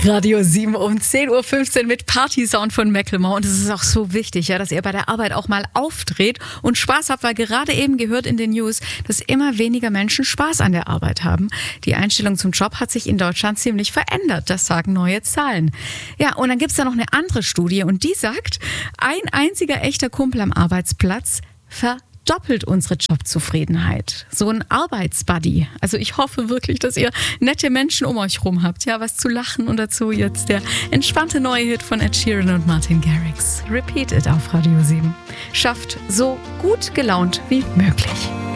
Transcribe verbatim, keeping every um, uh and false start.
Radio sieben um zehn Uhr fünfzehn mit Party-Sound von Macklemore. Und es ist auch so wichtig, ja, dass ihr bei der Arbeit auch mal aufdreht und Spaß habt, weil gerade eben gehört in den News, dass immer weniger Menschen Spaß an der Arbeit haben. Die Einstellung zum Job hat sich in Deutschland ziemlich verändert. Das sagen neue Zahlen. Ja, und dann gibt es da noch eine andere Studie und die sagt, ein einziger echter Kumpel am Arbeitsplatz verdoppelt unsere Jobzufriedenheit. So ein Arbeitsbuddy. Also ich hoffe wirklich, dass ihr nette Menschen um euch rum habt. Ja, was zu lachen und dazu jetzt der entspannte neue Hit von Ed Sheeran und Martin Garrix. Repeat It auf Radio sieben. Schafft so gut gelaunt wie möglich.